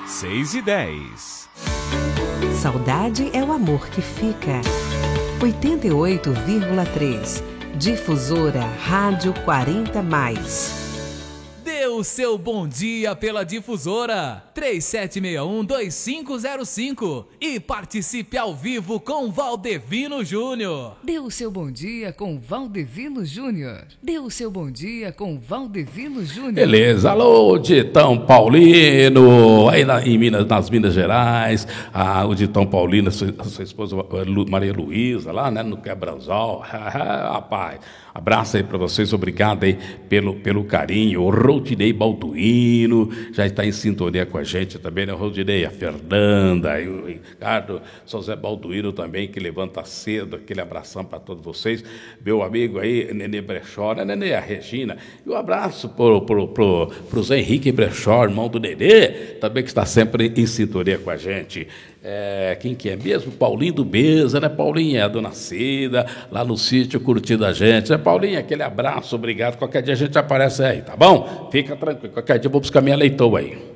6h10. Saudade é o amor que fica. 88,3. Difusora Rádio 40+. Dê o seu bom dia pela Difusora 3761-2505 e participe ao vivo com Valdevino Júnior. Dê o seu bom dia com Valdevino Júnior. Dê o seu bom dia com Valdevino Júnior. Beleza, alô, Ditão Paulino, aí nas Minas Gerais, o Ditão Paulino, a sua esposa Maria Luísa, lá, né, no Quebranzol, rapaz, abraço aí para vocês, obrigado aí pelo carinho. O Rodinei Balduino já está em sintonia com a gente também, né, o Rodinei, a Fernanda, e o Ricardo José Balduino também, que levanta cedo, aquele abração para todos vocês, meu amigo aí, Nenê Brechó, né, Nenê, a Regina, e um abraço pro Zé Henrique Brechó, irmão do Nenê, também que está sempre em sintonia com a gente. Quem que é mesmo? Paulinho do Beza, né? Paulinho é a dona Cida, lá no sítio curtindo a gente, né? Paulinho, aquele abraço, obrigado, qualquer dia a gente aparece aí, tá bom? Fica tranquilo, qualquer dia eu vou buscar minha leitoa aí.